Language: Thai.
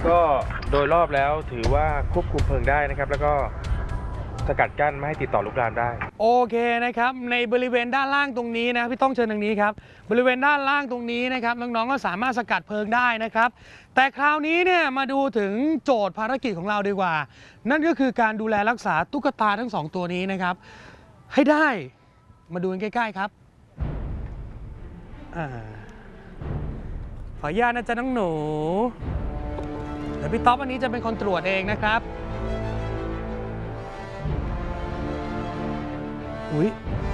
ก็โดยรอบแล้วถือว่าควบคุมเพลิงได้นะครับแล้วก็สกัดกั้นไม่ให้ติดต่อลุกลามได้โอเคนะครับในบริเวณด้านล่างตรงนี้นะพี่ต้องเชิญทางนี้ครับบริเวณด้านล่างตรงนี้นะครับน้องๆก็สามารถสกัดเพลิงได้นะครับแต่คราวนี้เนี่ยมาดูถึงโจทย์ภารกิจของเราดีกว่านั่นก็คือการดูแลรักษาตุ๊กตาทั้งสองตัวนี้นะครับให้ได้มาดูกันใกล้ๆครับขออนุญาตนะจ๊ะน้องหนูเดี๋ยวพี่ต๊อบอันนี้จะเป็นคนตรวจเองนะครับอุ๊ย